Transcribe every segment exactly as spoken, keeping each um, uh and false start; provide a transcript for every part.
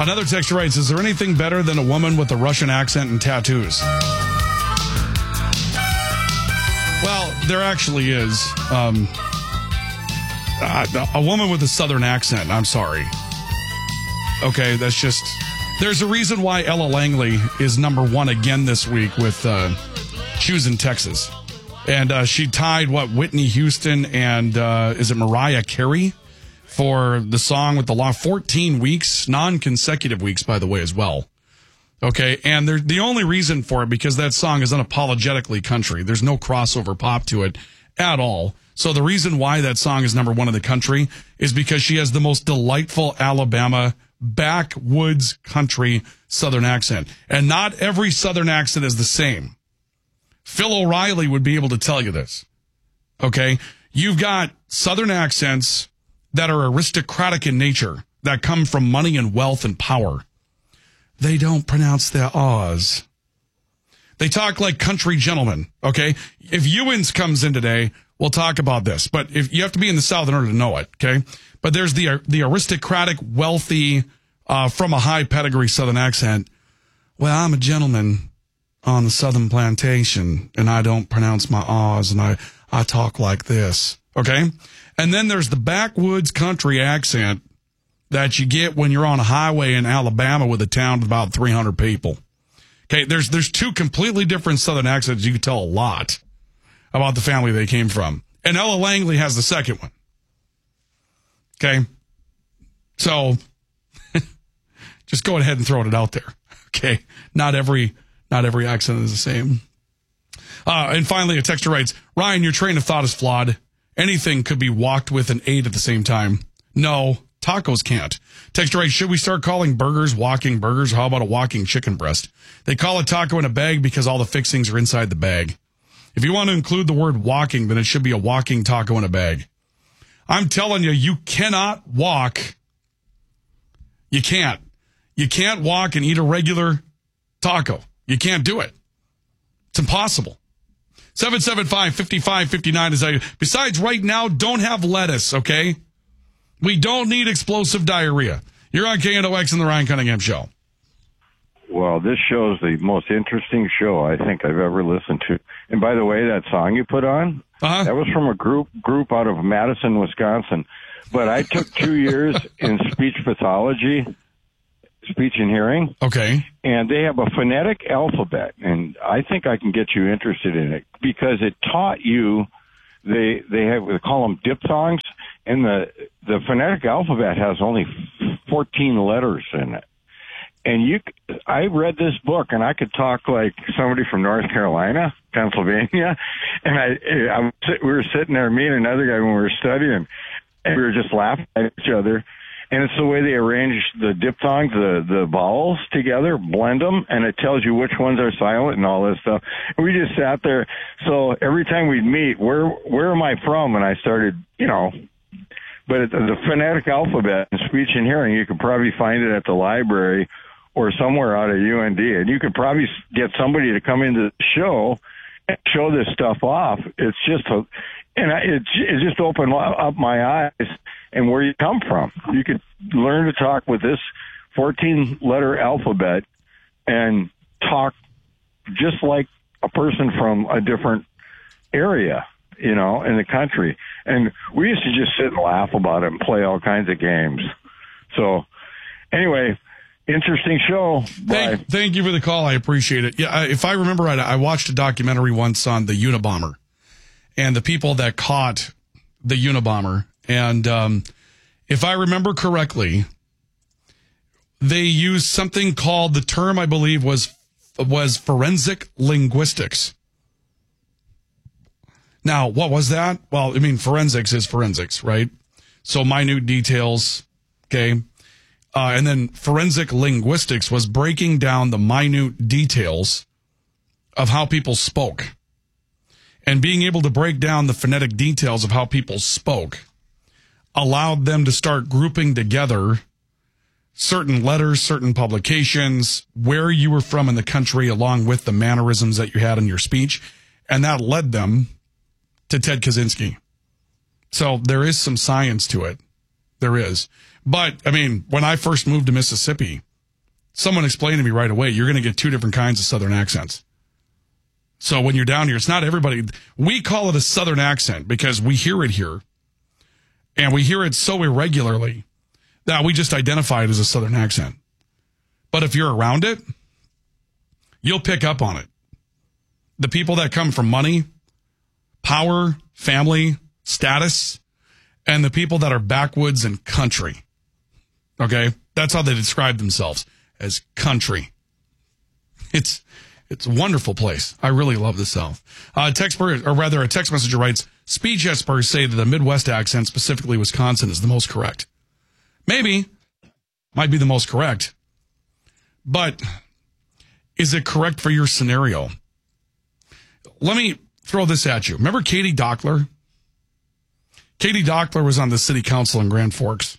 Another texter writes, is there anything better than a woman with a Russian accent and tattoos? Well, there actually is. Um, uh, a woman with a southern accent, I'm sorry. Okay, that's just... There's a reason why Ella Langley is number one again this week with uh, Choosing Texas. And uh, she tied, what, Whitney Houston and, uh, is it Mariah Carey? For the song with the long fourteen weeks, non-consecutive weeks, by the way, as well. Okay, and the only reason for it, because that song is unapologetically country. There's no crossover pop to it at all. So the reason why that song is number one in the country is because she has the most delightful Alabama backwoods country southern accent. And not every southern accent is the same. Phil O'Reilly would be able to tell you this. Okay, you've got southern accents that are aristocratic in nature, that come from money and wealth and power. They don't pronounce their R's. They talk like country gentlemen, okay? If Ewins comes in today, we'll talk about this. But if you have to be in the South in order to know it, okay? But there's the the aristocratic, wealthy, uh, from a high pedigree Southern accent. Well, I'm a gentleman on the Southern plantation, and I don't pronounce my R's, and I, I talk like this, okay? And then there's the backwoods country accent that you get when you're on a highway in Alabama with a town of about three hundred people. Okay, there's there's two completely different Southern accents. You can tell a lot about the family they came from. And Ella Langley has the second one. Okay? So, just go ahead and throw it out there. Okay? Not every not every accent is the same. Uh, and finally, a texter writes, Ryan, your train of thought is flawed. Anything could be walked with and ate at the same time. No, tacos can't. Texter writes, should we start calling burgers walking burgers? How about a walking chicken breast? They call it taco in a bag because all the fixings are inside the bag. If you want to include the word walking, then it should be a walking taco in a bag. I'm telling you, you cannot walk. You can't. You can't walk and eat a regular taco. You can't do it. It's impossible. seven seven five, five five five nine is I. Besides, right now, don't have lettuce, okay? We don't need explosive diarrhea. You're on K N O X and the Ryan Cunningham Show. Well, this show is the most interesting show I think I've ever listened to. And by the way, that song you put on, uh-huh. that was from a group group out of Madison, Wisconsin. But I took two years in speech pathology, speech and hearing. Okay. And they have a phonetic alphabet, and I think I can get you interested in it because it taught you. They they have they call them diphthongs, and the the phonetic alphabet has only fourteen letters in it. And you, I read this book, and I could talk like somebody from North Carolina, Pennsylvania, and I, I we were sitting there, me and another guy, when we were studying, and we were just laughing at each other. And it's the way they arrange the diphthongs, the, the vowels together, blend them, and it tells you which ones are silent and all this stuff. And we just sat there. So every time we'd meet, where where am I from? And I started, you know, but the phonetic alphabet in speech and hearing, you could probably find it at the library or somewhere out of U N D. And you could probably get somebody to come into the show and show this stuff off. It's just a, and I, it, it just opened up my eyes and where you come from. You could learn to talk with this fourteen-letter alphabet and talk just like a person from a different area, you know, in the country. And we used to just sit and laugh about it and play all kinds of games. So, anyway, interesting show. Bye. Thank, thank you for the call. I appreciate it. Yeah, I, if I remember right, I watched a documentary once on the Unabomber and the people that caught the Unabomber. And um, if I remember correctly, they used something called, the term I believe was was forensic linguistics. Now, what was that? Well, I mean, forensics is forensics, right? So minute details, okay? Uh, and then forensic linguistics was breaking down the minute details of how people spoke. And being able to break down the phonetic details of how people spoke allowed them to start grouping together certain letters, certain publications, where you were from in the country, along with the mannerisms that you had in your speech. And that led them to Ted Kaczynski. So there is some science to it. There is. But, I mean, when I first moved to Mississippi, someone explained to me right away, you're going to get two different kinds of Southern accents. So when you're down here, it's not everybody. We call it a Southern accent because we hear it here. And we hear it so irregularly that we just identify it as a Southern accent. But if you're around it, you'll pick up on it. The people that come from money, power, family, status, and the people that are backwoods and country. Okay? That's how they describe themselves, as country. It's it's a wonderful place. I really love the South. Uh, text, or rather, a text messenger writes, speech experts say that the Midwest accent, specifically Wisconsin, is the most correct. Maybe. Might be the most correct. But is it correct for your scenario? Let me throw this at you. Remember Katie Dockler? Katie Dockler was on the city council in Grand Forks.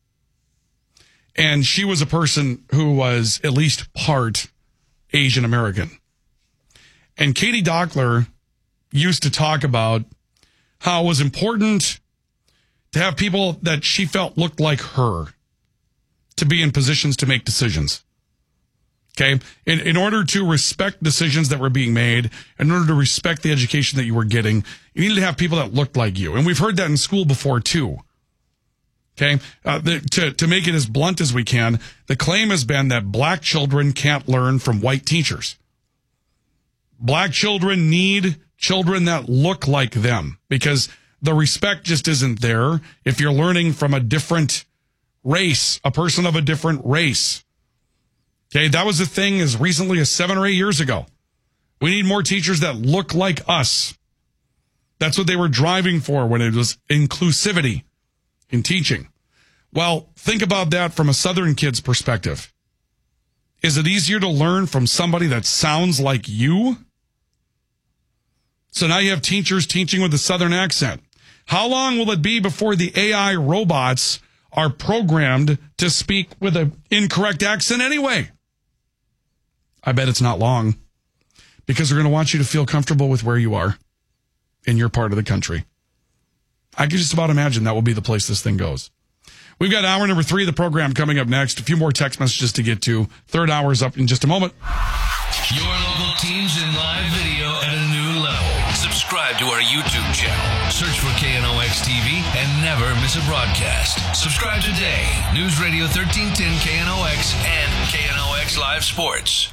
And she was a person who was at least part Asian American. And Katie Dockler used to talk about how it was important to have people that she felt looked like her to be in positions to make decisions. Okay? In, in order to respect decisions that were being made, in order to respect the education that you were getting, you needed to have people that looked like you. And we've heard that in school before, too. Okay? Uh, the, to, to make it as blunt as we can, the claim has been that black children can't learn from white teachers. Black children need children that look like them because the respect just isn't there if you're learning from a different race, a person of a different race. Okay, that was the thing as recently as seven or eight years ago. We need more teachers that look like us. That's what they were driving for when it was inclusivity in teaching. Well, think about that from a Southern kid's perspective. Is it easier to learn from somebody that sounds like you? So now you have teachers teaching with a Southern accent. How long will it be before the A I robots are programmed to speak with an incorrect accent anyway? I bet it's not long because they're going to want you to feel comfortable with where you are in your part of the country. I can just about imagine that will be the place this thing goes. We've got hour number three of the program coming up next. A few more text messages to get to. Third hour is up in just a moment. Your local teams in live video at a new level. Subscribe to our YouTube channel. Search for K N O X T V and never miss a broadcast. Subscribe today. News Radio thirteen ten K N O X and K N O X Live Sports.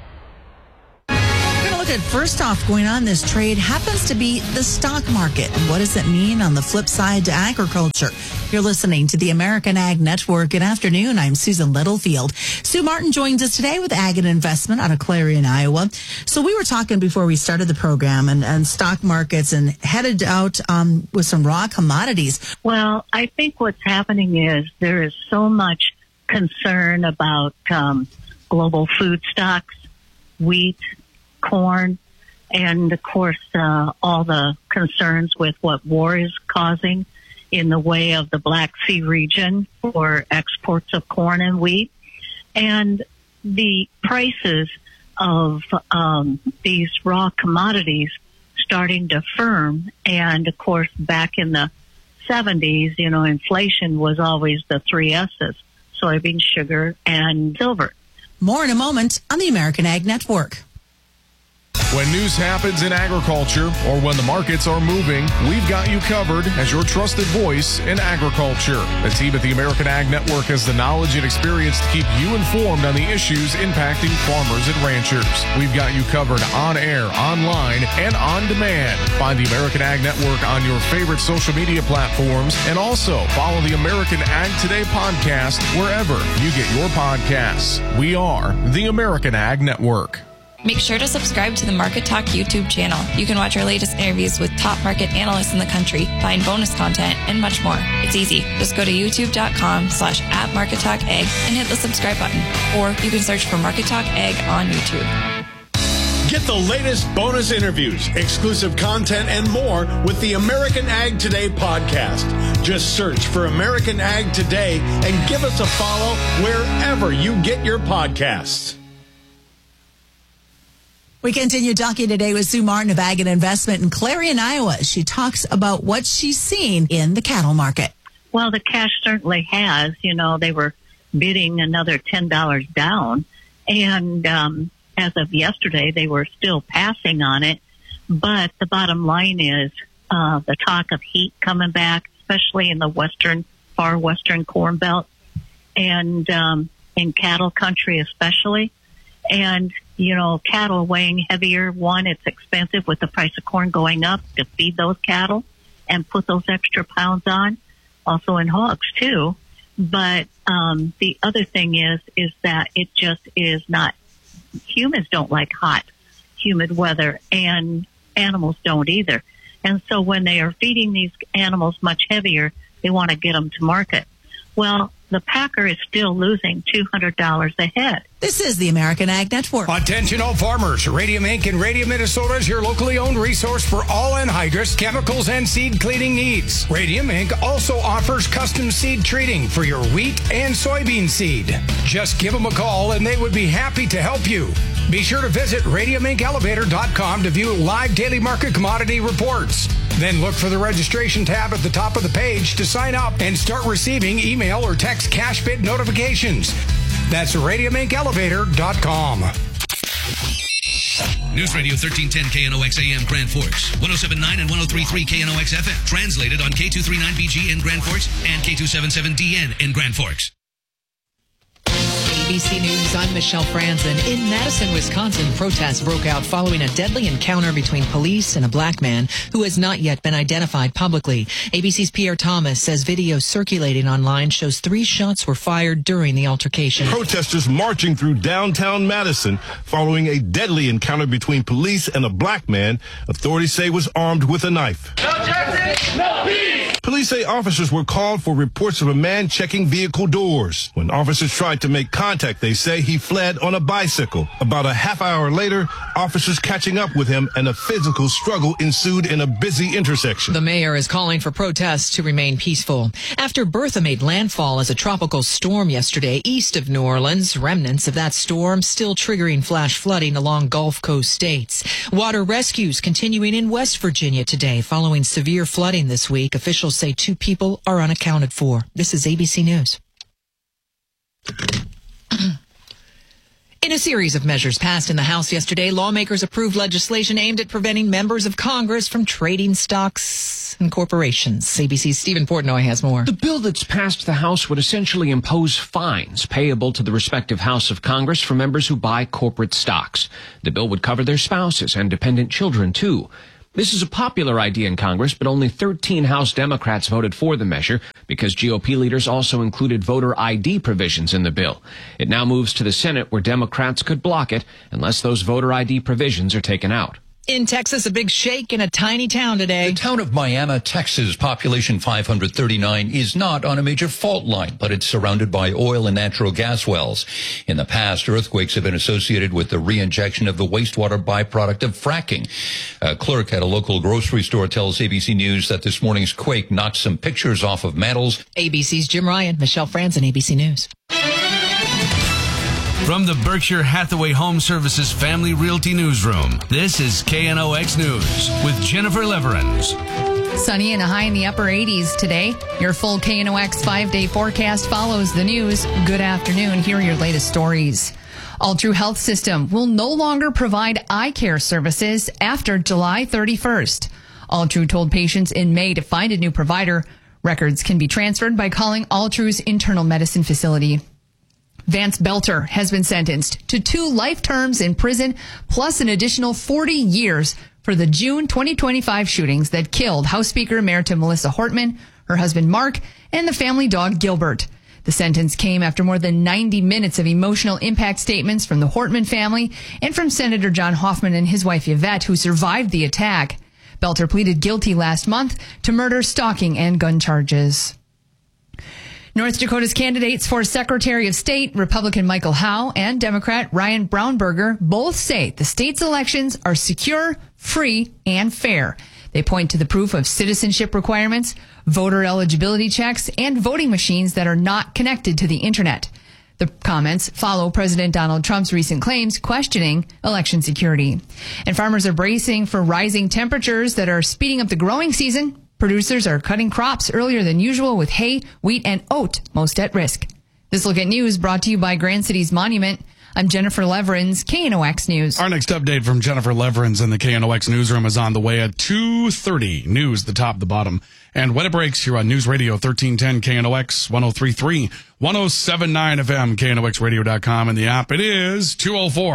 We're going to look at first off going on this trade happens to be the stock market. And what does it mean on the flip side to agriculture? You're listening to the American Ag Network. Good afternoon. I'm Susan Littlefield. Sue Martin joins us today with Ag and Investment out of Clarion, Iowa. So we were talking before we started the program and, and stock markets and headed out um, with some raw commodities. Well, I think what's happening is there is so much concern about um, global food stocks, wheat, corn, and of course uh, all the concerns with what war is causing in the way of the Black Sea region for exports of corn and wheat, and the prices of um, these raw commodities starting to firm. And of course, back in the seventies, you know, inflation was always the three S's: soybean, sugar, and silver. More in a moment on the American Ag Network. When news happens in agriculture or when the markets are moving, we've got you covered as your trusted voice in agriculture. The team at the American Ag Network has the knowledge and experience to keep you informed on the issues impacting farmers and ranchers. We've got you covered on air, online, and on demand. Find the American Ag Network on your favorite social media platforms and also follow the American Ag Today podcast wherever you get your podcasts. We are the American Ag Network. Make sure to subscribe to the Market Talk YouTube channel. You can watch our latest interviews with top market analysts in the country, find bonus content, and much more. It's easy. Just go to youtube.com slash at Market Talk Ag and hit the subscribe button. Or you can search for Market Talk Ag on YouTube. Get the latest bonus interviews, exclusive content, and more with the American Ag Today podcast. Just search for American Ag Today and give us a follow wherever you get your podcasts. We continue talking today with Sue Martin of Ag and Investment in Clarion, Iowa. She talks about what she's seen in the cattle market. Well, the cash certainly has. You know, they were bidding another ten dollars down. And um, as of yesterday, they were still passing on it. But the bottom line is uh, the talk of heat coming back, especially in the western, far western Corn Belt and um, in cattle country especially. And, you know, cattle weighing heavier. One, it's expensive with the price of corn going up to feed those cattle and put those extra pounds on. Also in hogs, too. But um, the other thing is, is that it just is not, humans don't like hot, humid weather, and animals don't either. And so when they are feeding these animals much heavier, they want to get them to market. Well, the packer is still losing two hundred dollars a head. This is the American Ag Network. Attention all farmers. Radium Incorporated in Radium, Minnesota is your locally owned resource for all anhydrous, chemicals, and seed cleaning needs. Radium Incorporated also offers custom seed treating for your wheat and soybean seed. Just give them a call and they would be happy to help you. Be sure to visit radium inc elevator dot com to view live daily market commodity reports. Then look for the registration tab at the top of the page to sign up and start receiving email or text cash bid notifications. That's radium inc elevator dot com. News Radio thirteen ten K N O X A M Grand Forks, one oh seven point nine and one oh three point three K N O X F M. Translated on K two thirty-nine B G in Grand Forks and K two seventy-seven D N in Grand Forks. A B C News, I'm Michelle Franzen. In Madison, Wisconsin, protests broke out following a deadly encounter between police and a black man who has not yet been identified publicly. A B C's Pierre Thomas says video circulating online shows three shots were fired during the altercation. Protesters marching through downtown Madison following a deadly encounter between police and a black man authorities say was armed with a knife. No justice, no peace! Police say officers were called for reports of a man checking vehicle doors. When officers tried to make contact, they say he fled on a bicycle. About a half hour later, officers catching up with him and a physical struggle ensued in a busy intersection. The mayor is calling for protests to remain peaceful. After Bertha made landfall as a tropical storm yesterday east of New Orleans, remnants of that storm still triggering flash flooding along Gulf Coast states. Water rescues continuing in West Virginia today following severe flooding this week. Officials say two people are unaccounted for. This is A B C News. In a series of measures passed in the House yesterday, lawmakers approved legislation aimed at preventing members of Congress from trading stocks and corporations. A B C's Stephen Portnoy has more. The bill that's passed the House would essentially impose fines payable to the respective House of Congress for members who buy corporate stocks. The bill would cover their spouses and dependent children, too. This is a popular idea in Congress, but only thirteen House Democrats voted for the measure because G O P leaders also included voter I D provisions in the bill. It now moves to the Senate where Democrats could block it unless those voter I D provisions are taken out. In Texas, a big shake in a tiny town today. The town of Miami, Texas, population five hundred thirty-nine, is not on a major fault line, but it's surrounded by oil and natural gas wells. In the past, earthquakes have been associated with the reinjection of the wastewater byproduct of fracking. A clerk at a local grocery store tells A B C News that this morning's quake knocked some pictures off of mantles. A B C's Jim Ryan, Michelle Franzen, A B C News. From the Berkshire Hathaway Home Services Family Realty Newsroom, this is K N O X News with Jennifer Leverins. Sunny and a high in the upper eighties today. Your full K N O X five-day forecast follows the news. Good afternoon. Here are your latest stories. Altru Health System will no longer provide eye care services after July thirty-first. Altru told patients in May to find a new provider. Records can be transferred by calling Altru's internal medicine facility. Vance Belter has been sentenced to two life terms in prison, plus an additional forty years for the June twenty twenty-five shootings that killed House Speaker Emerita Melissa Hortman, her husband Mark, and the family dog Gilbert. The sentence came after more than ninety minutes of emotional impact statements from the Hortman family and from Senator John Hoffman and his wife Yvette, who survived the attack. Belter pleaded guilty last month to murder, stalking, and gun charges. North Dakota's candidates for Secretary of State, Republican Michael Howe and Democrat Ryan Brownberger, both say the state's elections are secure, free, and fair. They point to the proof of citizenship requirements, voter eligibility checks, and voting machines that are not connected to the internet. The comments follow President Donald Trump's recent claims questioning election security. And farmers are bracing for rising temperatures that are speeding up the growing season. Producers are cutting crops earlier than usual with hay, wheat, and oat most at risk. This Look at News brought to you by Grand Cities Monument. I'm Jennifer Leverins, K N O X News. Our next update from Jennifer Leverins in the K N O X newsroom is on the way at two thirty. News, the top, the bottom. And when it breaks, you're on News Radio thirteen ten K N O X, one oh three point three, one oh seven point nine F M, K N O X radio dot com, and the app. It is two oh four.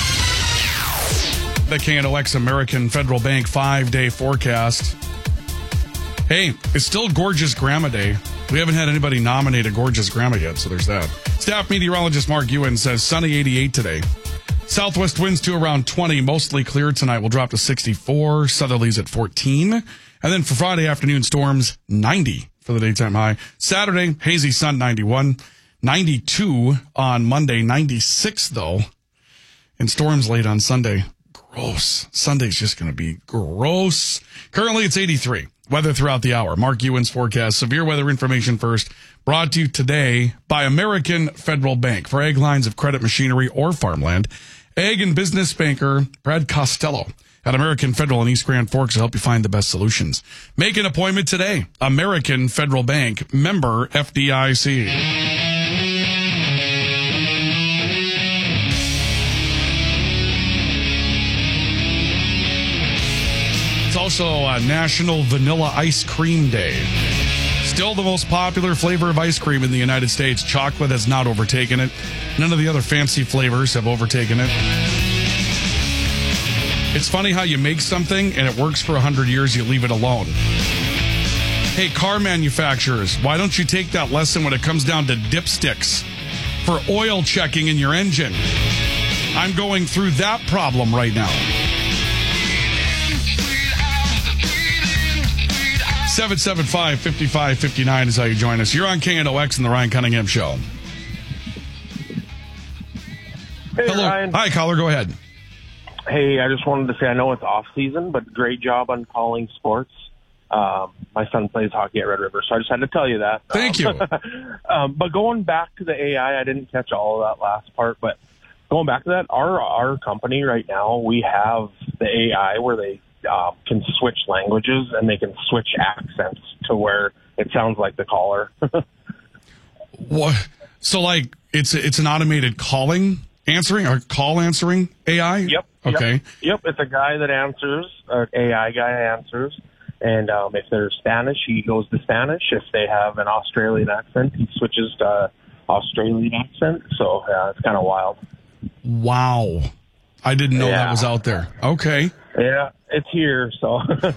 The K N O X American Federal Bank five-day forecast. Hey, it's still Gorgeous Grandma Day. We haven't had anybody nominate a Gorgeous Grandma yet, so there's that. Staff meteorologist Mark Ewan says sunny eighty-eight today. Southwest winds to around twenty, mostly clear tonight. Will drop to sixty-four. Southerlies at fourteen. And then for Friday afternoon, storms ninety for the daytime high. Saturday, hazy sun ninety-one. ninety-two on Monday, ninety-six though. And storms late on Sunday. Gross. Sunday's just going to be gross. Currently, it's eighty-three. Weather throughout the hour. Mark Ewan's forecast. Severe weather information first. Brought to you today by American Federal Bank. For ag lines of credit, machinery, or farmland, ag and business banker Brad Costello at American Federal in East Grand Forks will help you find the best solutions. Make an appointment today. American Federal Bank. Member F D I C. It's also uh, National Vanilla Ice Cream Day. Still the most popular flavor of ice cream in the United States. Chocolate has not overtaken it. None of the other fancy flavors have overtaken it. It's funny how you make something and it works for one hundred years, you leave it alone. Hey, car manufacturers, why don't you take that lesson when it comes down to dipsticks for oil checking in your engine? I'm going through that problem right now. seven seven five, five five five nine is how you join us. You're on K N O X and the Ryan Cunningham Show. Hey, Hello. Ryan. Hi, caller. Go ahead. Hey, I just wanted to say I know it's off season, but great job on calling sports. Um, my son plays hockey at Red River, so I just had to tell you that. Thank um, you. um, but going back to the A I, I didn't catch all of that last part, but going back to that, our our company right now, we have the A I where they Uh, can switch languages and they can switch accents to where it sounds like the caller. What? So, like, it's it's an automated calling answering or call answering A I? Yep. Okay. Yep. yep. It's a guy that answers, an A I guy answers. And um, if they're Spanish, he goes to Spanish. If they have an Australian accent, he switches to Australian accent. So uh, it's kind of wild. Wow. I didn't know Yeah. that was out there. Okay. Yeah, it's here. So,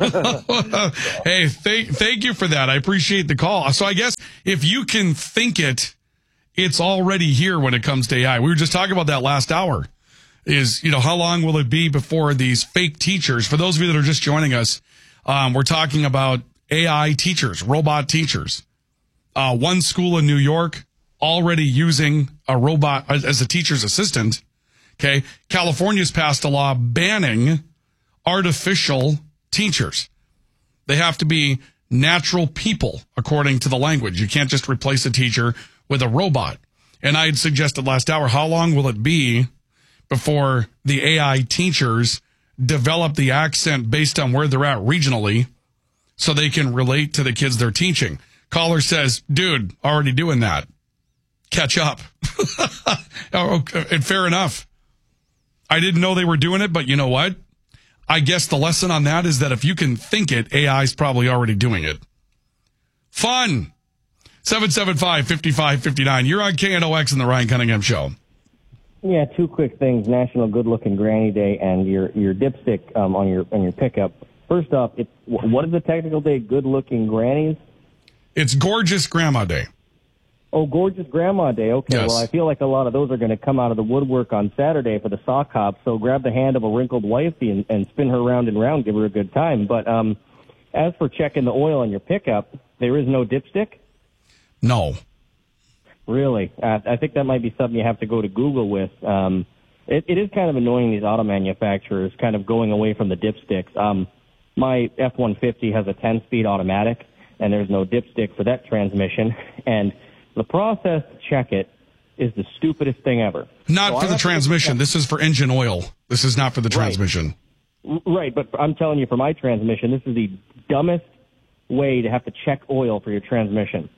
hey, thank thank you for that. I appreciate the call. So I guess if you can think it, it's already here when it comes to A I. We were just talking about that last hour. Is, you know, how long will it be before these fake teachers, for those of you that are just joining us, um, we're talking about A I teachers, robot teachers. Uh, one school in New York already using a robot as a teacher's assistant. Okay. California's passed a law banning artificial teachers. They have to be natural people, according to the language. You can't just replace a teacher with a robot. And I had suggested last hour, how long will it be before the A I teachers develop the accent based on where they're at regionally so they can relate to the kids they're teaching? Caller says, dude, already doing that. Catch up. And fair enough. I didn't know they were doing it, but you know what? I guess the lesson on that is that if you can think it, A I's probably already doing it. Fun. seven seven five, five five five nine. You're on K N O X and the Ryan Cunningham Show. Yeah, two quick things: National Good Looking Granny Day and your your dipstick um, on your on your pickup. First off, it's what is the technical day? Good Looking Grannies. It's Gorgeous Grandma Day. Oh, Gorgeous Grandma Day. Okay, Yes. well, I feel like a lot of those are going to come out of the woodwork on Saturday for the sock hop. So grab the hand of a wrinkled wifey and, and spin her round and round, give her a good time. But um, as for checking the oil on your pickup, there is no dipstick. No. Really? Uh, I think that might be something you have to go to Google with. Um, it, it is kind of annoying, these auto manufacturers kind of going away from the dipsticks. Um, my F one fifty has a ten-speed automatic, and there's no dipstick for that transmission. And the process to check it is the stupidest thing ever. Not So for I the have to- transmission. This is for engine oil. This is not for the transmission. R- Right, but I'm telling you, for my transmission, this is the dumbest way to have to check oil for your transmission.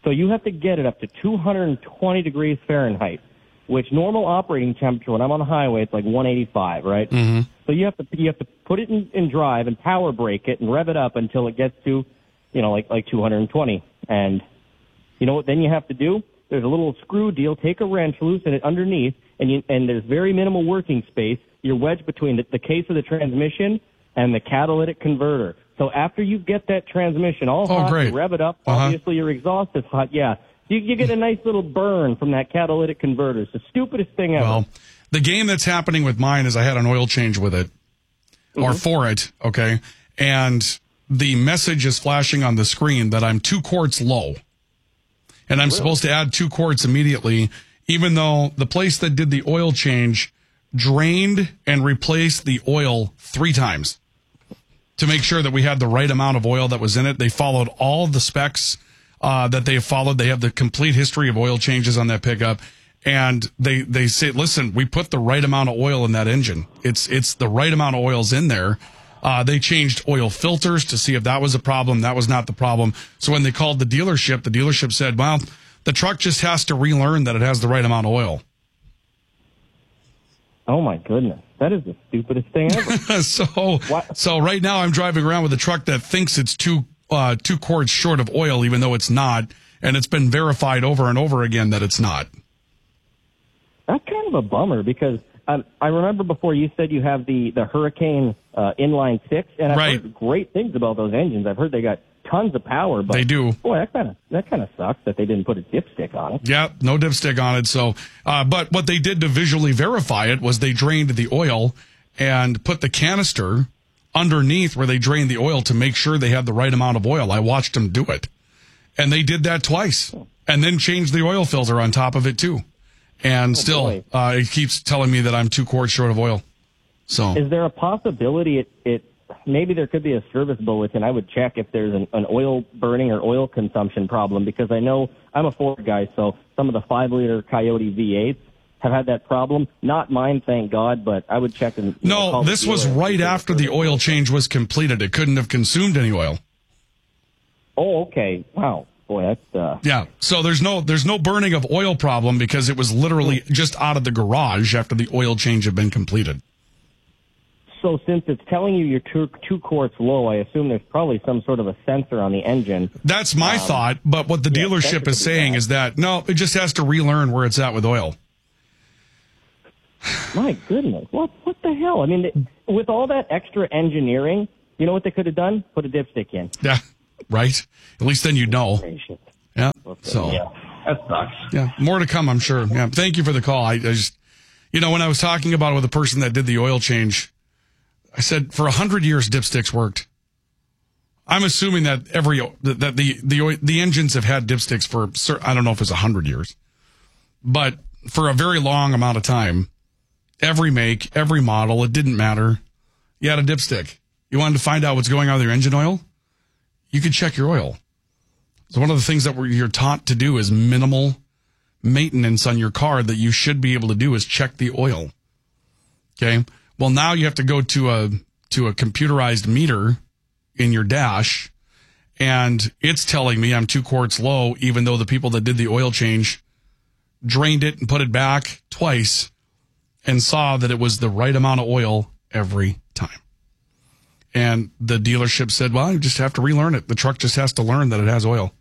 So you have to get it up to two hundred twenty degrees Fahrenheit, which normal operating temperature when I'm on the highway, it's like one eighty-five, right? Mm-hmm. So you have to you have to put it in, in drive and power brake it and rev it up until it gets to, you know, like like two hundred twenty. And you know what then you have to do? There's a little screw deal. Take a wrench, loosen it underneath, and you, and there's very minimal working space. You're wedged between the, the case of the transmission and the catalytic converter. So after you get that transmission all oh, hot, great. you rev it up. Uh-huh. Obviously, your exhaust is hot. Yeah, you, you get a nice little burn from that catalytic converter. It's the stupidest thing ever. Well, the game that's happening with mine is I had an oil change with it, mm-hmm. or for it, okay, and the message is flashing on the screen that I'm two quarts low. And I'm really? supposed to add two quarts immediately, even though the place that did the oil change drained and replaced the oil three times to make sure that we had the right amount of oil that was in it. They followed all the specs uh, that they have followed. They have the complete history of oil changes on that pickup. And they, they say, listen, we put the right amount of oil in that engine. It's, it's the right amount of oil's in there. Uh, they changed oil filters to see if that was a problem. That was not the problem. So when they called the dealership, the dealership said, well, the truck just has to relearn that it has the right amount of oil. Oh, my goodness. That is the stupidest thing ever. so what? so right now I'm driving around with a truck that thinks it's two, uh, two quarts short of oil, even though it's not. And it's been verified over and over again that it's not. That's kind of a bummer because um, I remember before you said you have the, the Hurricane uh, Inline six, and I've right. heard great things about those engines. I've heard they got tons of power, but they do. Boy, that kind of that kind of sucks that they didn't put a dipstick on it. Yeah, no dipstick on it. So, uh, but what they did to visually verify it was they drained the oil and put the canister underneath where they drained the oil to make sure they had the right amount of oil. I watched them do it, and they did that twice, and then changed the oil filter on top of it too. And oh, still, uh, it keeps telling me that I'm two quarts short of oil. So, is there a possibility it, it maybe there could be a service bulletin? I would check if there's an, an oil burning or oil consumption problem, because I know I'm a Ford guy, so some of the five liter Coyote V eights have had that problem. Not mine, thank God, but I would check. And, no, know, this was right after the oil change was completed. It couldn't have consumed any oil. Oh, okay. Wow. Boy, that's uh... yeah. So there's no there's no burning of oil problem because it was literally just out of the garage after the oil change had been completed. So since it's telling you you're two, two quarts low, I assume there's probably some sort of a sensor on the engine. That's my um, thought, but what the yeah, dealership is saying is that, no, it just has to relearn where it's at with oil. My goodness. What what the hell? I mean, they, with all that extra engineering, you know what they could have done? Put a dipstick in. Yeah, right? At least then you know. Yeah, so. Yeah, that sucks. Yeah, more to come, I'm sure. Yeah, thank you for the call. I, I just, you know, when I was talking about it with the person that did the oil change, I said, for a hundred years, dipsticks worked. I'm assuming that every that the the the engines have had dipsticks for, I don't know if it's a hundred years, but for a very long amount of time, every make, every model, it didn't matter. You had a dipstick. You wanted to find out what's going on with your engine oil? You could check your oil. So one of the things that we're, you're taught to do is minimal maintenance on your car that you should be able to do is check the oil. Okay. Well, now you have to go to a to a computerized meter in your dash, and it's telling me I'm two quarts low, even though the people that did the oil change drained it and put it back twice and saw that it was the right amount of oil every time. And the dealership said, well, you just have to relearn it. The truck just has to learn that it has oil.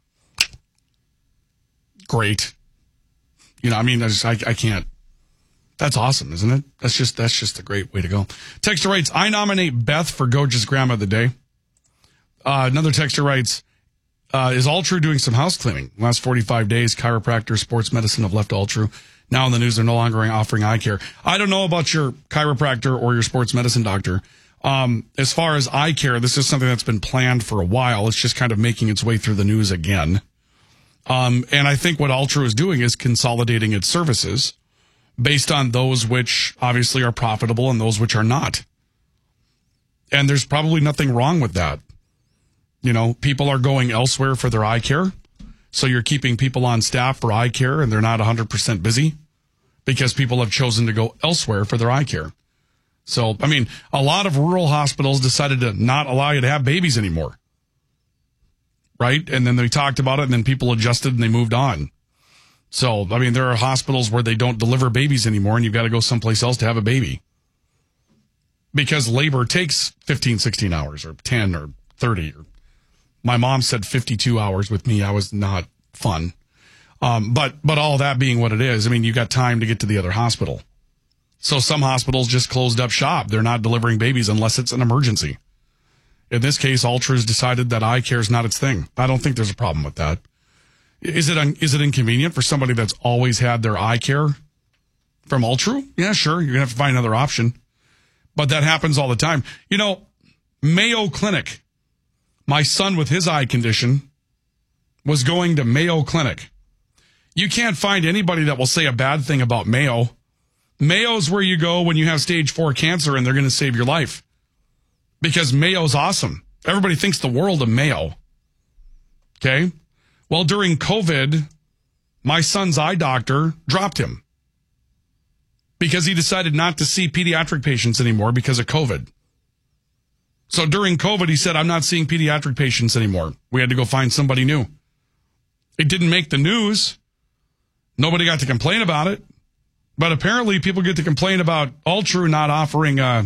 Great. You know, I mean, I, just, I, I can't. That's awesome, isn't it? That's just that's just a great way to go. Texter writes, I nominate Beth for Goja's Grandma of the Day. Uh, another texter writes, uh, is Altru doing some house cleaning? Last forty-five days, chiropractor, sports medicine have left Altru. Now in the news, they're no longer offering eye care. I don't know about your chiropractor or your sports medicine doctor. Um, as far as eye care, this is something that's been planned for a while. It's just kind of making its way through the news again. Um, and I think what Altru is doing is consolidating its services based on those which obviously are profitable and those which are not. And there's probably nothing wrong with that. You know, people are going elsewhere for their eye care. So you're keeping people on staff for eye care and they're not one hundred percent busy because people have chosen to go elsewhere for their eye care. So, I mean, a lot of rural hospitals decided to not allow you to have babies anymore. right? And then they talked about it, and then people adjusted and they moved on. So, I mean, there are hospitals where they don't deliver babies anymore, and you've got to go someplace else to have a baby. Because labor takes fifteen, sixteen hours, or ten, or thirty. Or my mom said fifty-two hours with me. I was not fun. Um, but, but all that being what it is, I mean, you got time to get to the other hospital. So some hospitals just closed up shop. They're not delivering babies unless it's an emergency. In this case, Ultra's decided that eye care is not its thing. I don't think there's a problem with that. Is it un- is it inconvenient for somebody that's always had their eye care from Ultra? Yeah, sure. You're going to have to find another option. But that happens all the time. You know, Mayo Clinic, my son with his eye condition was going to Mayo Clinic. You can't find anybody that will say a bad thing about Mayo. Mayo's where you go when you have stage four cancer and they're going to save your life. Because Mayo's awesome. Everybody thinks the world of Mayo. Okay? Well, during COVID, my son's eye doctor dropped him because he decided not to see pediatric patients anymore because of COVID. So during COVID, he said, I'm not seeing pediatric patients anymore. We had to go find somebody new. It didn't make the news. Nobody got to complain about it. But apparently people get to complain about Ultra not offering uh,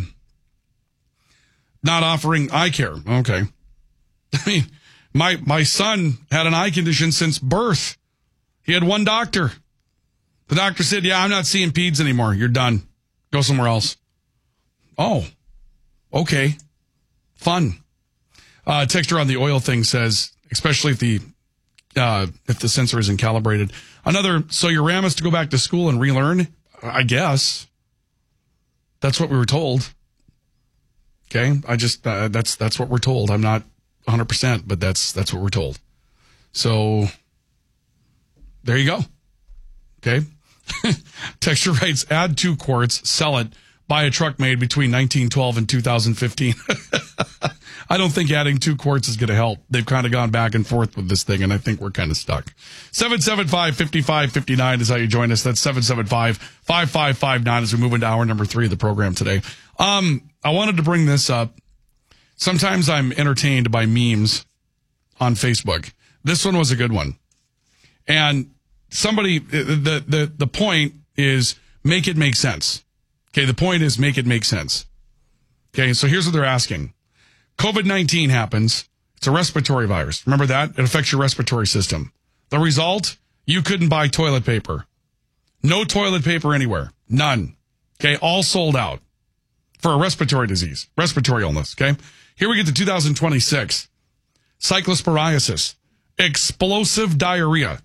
not offering eye care. Okay. I mean, my my son had an eye condition since birth. He had one doctor. The doctor said, yeah, I'm not seeing peds anymore. You're done. Go somewhere else. Oh, okay. Fun. Uh, texture on the oil thing says, especially if the uh, if the sensor isn't calibrated. Another, so your RAM is to go back to school and relearn? I guess. That's what we were told. Okay? I just, uh, that's that's what we're told. I'm not one hundred percent, but that's that's what we're told. So, there you go. Okay? Texture writes, add two quarts, sell it, buy a truck made between nineteen twelve and two thousand fifteen. I don't think adding two quarts is going to help. They've kind of gone back and forth with this thing, and I think we're kind of stuck. seven seven five, five five five nine is how you join us. That's seven seven five, five five five nine as we move into hour number three of the program today. Um, I wanted to bring this up. Sometimes I'm entertained by memes on Facebook. This one was a good one. And somebody, the, the, the point is make it make sense. Okay, the point is make it make sense. Okay, so here's what they're asking. COVID nineteen happens. It's a respiratory virus. Remember that? It affects your respiratory system. The result? You couldn't buy toilet paper. No toilet paper anywhere. None. Okay, all sold out for a respiratory disease, respiratory illness. Okay, here we get to two thousand twenty-six. Cyclosporiasis, explosive diarrhea.